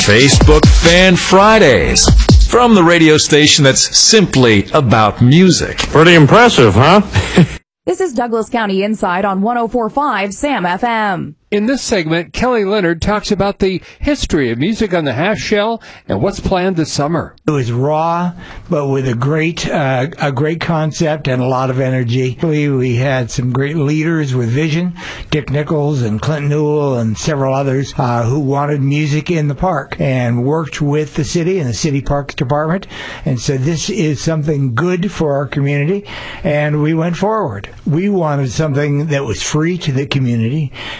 Facebook Fan Fridays from the radio station that's simply about music. Pretty impressive, huh? This is Douglas County Inside on 104.5 Sam FM. In this segment, Kelly Leonard talks about the history of music on the half shell and what's planned this summer. It was raw, but with a great concept and a lot of energy. We had some great leaders with vision, Dick Nichols and Clint Newell and several others who wanted music in the park and worked with the city and the city parks department and said this is something good for our community, and we went forward. We wanted something that was free to the community,